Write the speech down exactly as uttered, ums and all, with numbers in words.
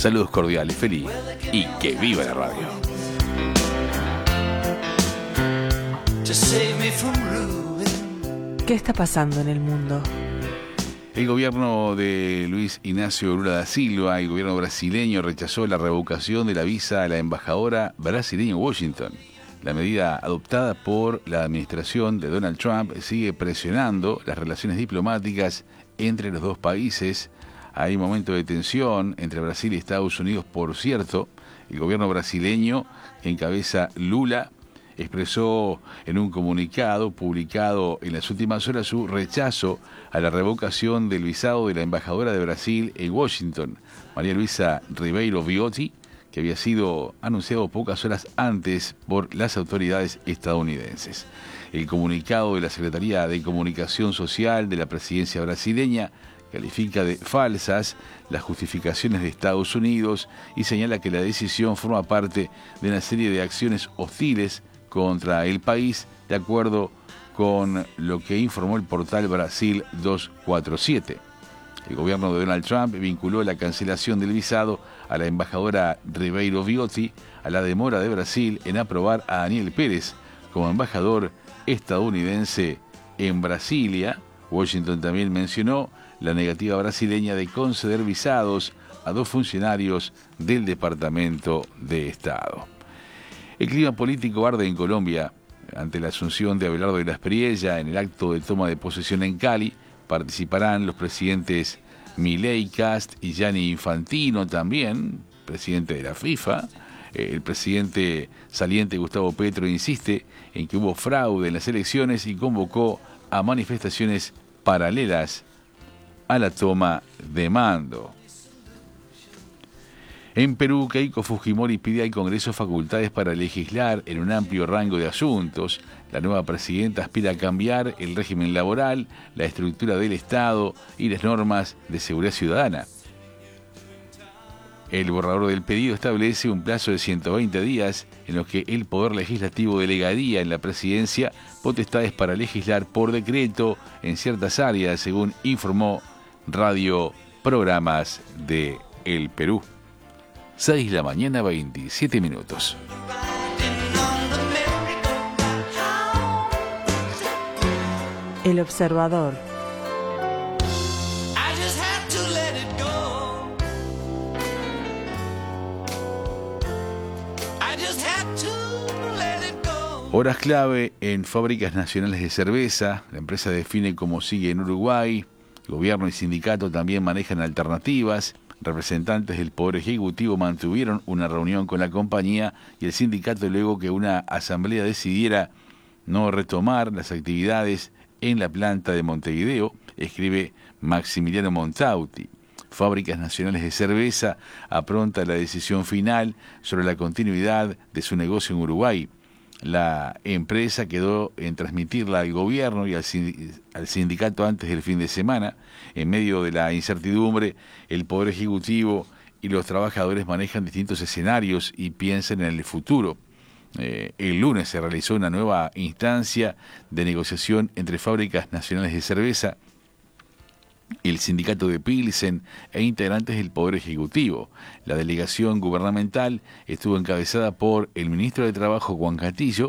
Saludos cordiales, feliz y que viva la radio. ¿Qué está pasando en el mundo? El gobierno de Luis Ignacio Lula da Silva, el gobierno brasileño, rechazó la revocación de la visa a la embajadora brasileña en Washington. La medida adoptada por la administración de Donald Trump sigue presionando las relaciones diplomáticas entre los dos países. Hay un momento de tensión entre Brasil y Estados Unidos, por cierto. El gobierno brasileño, que encabeza Lula, expresó en un comunicado publicado en las últimas horas su rechazo a la revocación del visado de la embajadora de Brasil en Washington, María Luisa Ribeiro Viotti, que había sido anunciado pocas horas antes por las autoridades estadounidenses. El comunicado de la Secretaría de Comunicación Social de la presidencia brasileña califica de falsas las justificaciones de Estados Unidos y señala que la decisión forma parte de una serie de acciones hostiles contra el país, de acuerdo con lo que informó el portal Brasil doscientos cuarenta y siete. El gobierno de Donald Trump vinculó la cancelación del visado a la embajadora Ribeiro Viotti a la demora de Brasil en aprobar a Daniel Pérez como embajador estadounidense en Brasilia. Washington también mencionó la negativa brasileña de conceder visados a dos funcionarios del Departamento de Estado. El clima político arde en Colombia. Ante la asunción de Abelardo de la Espriella en el acto de toma de posesión en Cali, participarán los presidentes Milei, Cast y Gianni Infantino también, presidente de la FIFA. El presidente saliente Gustavo Petro insiste en que hubo fraude en las elecciones y convocó a manifestaciones paralelas a la toma de mando. En Perú, Keiko Fujimori pide al Congreso facultades para legislar en un amplio rango de asuntos. La nueva presidenta aspira a cambiar el régimen laboral, la estructura del Estado y las normas de seguridad ciudadana. El borrador del pedido establece un plazo de ciento veinte días en los que el Poder Legislativo delegaría en la presidencia potestades para legislar por decreto en ciertas áreas, según informó Radio Programas de El Perú. seis de la mañana, veintisiete minutos. El observador. Horas clave en Fábricas Nacionales de Cerveza. La empresa define cómo sigue en Uruguay. El gobierno y sindicato también manejan alternativas. Representantes del Poder Ejecutivo mantuvieron una reunión con la compañía y el sindicato luego que una asamblea decidiera no retomar las actividades en la planta de Montevideo, escribe Maximiliano Montauti. Fábricas Nacionales de Cerveza apronta la decisión final sobre la continuidad de su negocio en Uruguay. La empresa quedó en transmitirla al gobierno y al sindicato antes del fin de semana. En medio de la incertidumbre, el Poder Ejecutivo y los trabajadores manejan distintos escenarios y piensan en el futuro. Eh, el lunes se realizó una nueva instancia de negociación entre Fábricas Nacionales de Cerveza, el sindicato de Pilsen e integrantes del Poder Ejecutivo. La delegación gubernamental estuvo encabezada por el ministro de Trabajo, Juan Castillo,